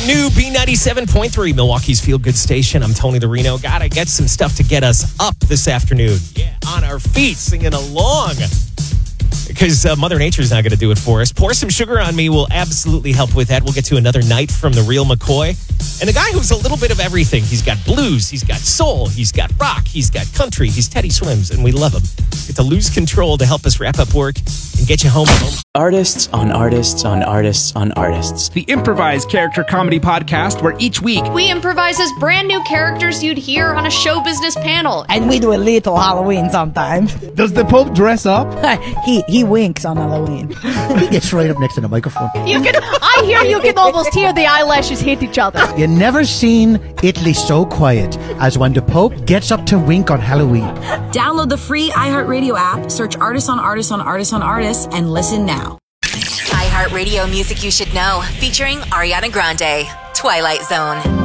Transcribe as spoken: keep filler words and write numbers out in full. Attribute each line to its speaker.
Speaker 1: new B ninety-seven point three, Milwaukee's Feel Good Station. I'm Tony the Reno. Gotta get some stuff to get us up this afternoon. Yeah, on our feet, singing along. Because uh, Mother Nature's not going to do it for us. Pour Some Sugar on Me will absolutely help with that. We'll get to Another Night from the Real McCoy. And the guy who's a little bit of everything. He's got blues, he's got soul, he's got rock, he's got country, he's Teddy Swims, and we love him. Get to Lose Control to help us wrap up work and get you home.
Speaker 2: Artists on artists on artists on artists.
Speaker 3: The improvised character comedy podcast where each week
Speaker 4: we improvise as brand new characters you'd hear on a show business panel.
Speaker 5: And we do a little Halloween sometimes.
Speaker 3: Does the Pope dress up?
Speaker 5: he he winks on Halloween.
Speaker 6: He gets right up next to the microphone.
Speaker 4: You can, I hear you can almost hear the eyelashes hit each other.
Speaker 6: You never seen Italy so quiet as when the Pope gets up to wink on Halloween.
Speaker 7: Download the free iHeartRadio app, search Artists on Artists on Artists on Artists, and listen now.
Speaker 8: iHeartRadio Music You Should Know, featuring Ariana Grande, Twilight Zone.